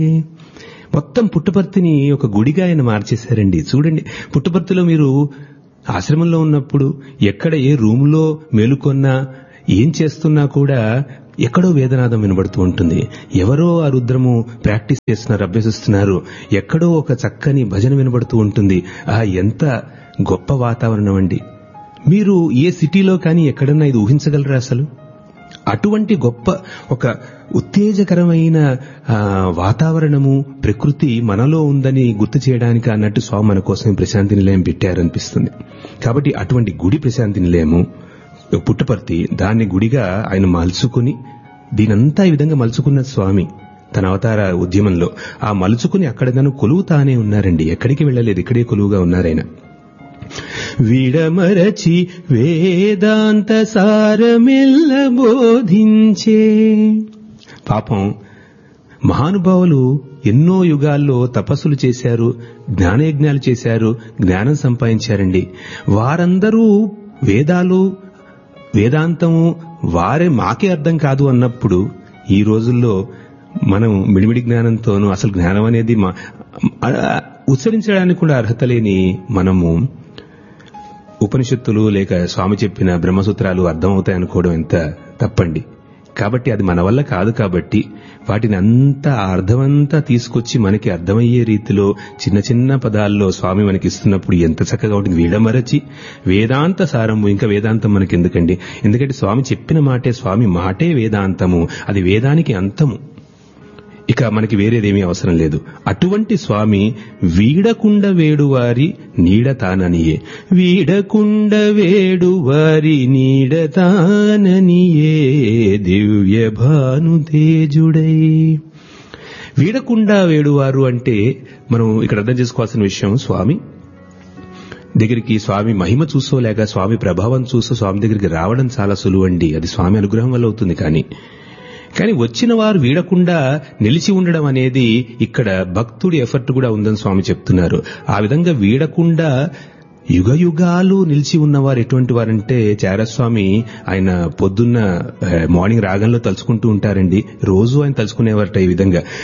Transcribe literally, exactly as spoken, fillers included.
మొత్తం పుట్టపర్తిని ఒక గుడిగా ఆయన మార్చేశారండి. చూడండి, పుట్టపర్తిలో మీరు ఆశ్రమంలో ఉన్నప్పుడు ఎక్కడ ఏ రూమ్లో మేలుకొన్నా ఏం చేస్తున్నా కూడా ఎక్కడో వేదనాదం వినబడుతూ ఉంటుంది. ఎవరో ఆ రుద్రము ప్రాక్టీస్ చేస్తున్నారు, అభ్యసిస్తున్నారు. ఎక్కడో ఒక చక్కని భజన వినబడుతూ ఉంటుంది. ఆ ఎంత గొప్ప వాతావరణం అండి. మీరు ఏ సిటీలో కానీ ఎక్కడన్నా ఇది ఊహించగలరా అసలు? అటువంటి గొప్ప ఒక ఉత్తేజకరమైన వాతావరణము, ప్రకృతి మనలో ఉందని గుర్తు చేయడానికి అన్నట్టు స్వామి మన కోసం ప్రశాంతి నిలయం పెట్టారనిపిస్తుంది. కాబట్టి అటువంటి గుడి ప్రశాంతి నిలయము పుట్టపర్తి, దాన్ని గుడిగా ఆయన మలుచుకుని, దీనంతా ఈ విధంగా మలుచుకున్న స్వామి తన అవతార ఉద్యమంలో ఆ మలుచుకుని అక్కడ తను కొలువుతానే ఉన్నారండి. ఎక్కడికి వెళ్ళలేదు, ఇక్కడే కొలువుగా ఉన్నారాయన. విడమరచి వేదాంత సారమెల్ల బోధించే. పాపం మహానుభావులు ఎన్నో యుగాల్లో తపస్సులు చేశారు, జ్ఞానయజ్ఞాలు చేశారు, జ్ఞానం సంపాదించారండి. వారందరూ వేదాలు, వేదాంతము వారే మాకే అర్థం కాదు అన్నప్పుడు ఈ రోజుల్లో మనం మిడిమిడి జ్ఞానంతోనూ అసలు జ్ఞానం అనేది ఉచ్చరించడానికి కూడా అర్హత లేని మనము ఉపనిషత్తులు లేక స్వామి చెప్పిన బ్రహ్మసూత్రాలు అర్థమవుతాయనుకోవడం ఎంత తప్పండి. కాబట్టి అది మన వల్ల కాదు. కాబట్టి వాటిని అంతా అర్థమంతా తీసుకొచ్చి మనకి అర్థమయ్యే రీతిలో చిన్న చిన్న పదాల్లో స్వామి మనకి ఇస్తున్నప్పుడు ఎంత చక్కగా ఉంటుంది. వీడమరచి వేదాంత సారము. ఇంకా వేదాంతం మనకి ఎందుకండి? ఎందుకంటే స్వామి చెప్పిన మాటే, స్వామి మాటే వేదాంతము. అది వేదానికి అంతము. ఇక మనకి వేరేదేమీ అవసరం లేదు. అటువంటి స్వామి వీడకుండ వేడువారి నీడతాననియే. వీడకుండ వేడువారి నీడతాననియే దివ్య భానుతేజుడై. వీడకుండా వేడువారు అంటే మనం ఇక్కడ అర్థం చేసుకోవాల్సిన విషయం, స్వామి దగ్గరికి, స్వామి మహిమ చూసో లేక స్వామి ప్రభావం చూసో స్వామి దగ్గరికి రావడం చాలా సులువండి. అది స్వామి అనుగ్రహం వల్ల అవుతుంది. కానీ కానీ వచ్చిన వారు వీడకుండా నిలిచి ఉండడం అనేది ఇక్కడ భక్తుడి ఎఫర్ట్ కూడా ఉందని స్వామి చెప్తున్నారు. ఆ విధంగా వీడకుండా యుగ యుగాలు నిలిచి ఉన్నవారు ఎటువంటి వారంటే, చారస్వామి ఆయన పొద్దున్న మార్నింగ్ రాగంలో తలుచుకుంటూ ఉంటారండి. రోజు ఆయన తలుచుకునేవారట ఈ విధంగా.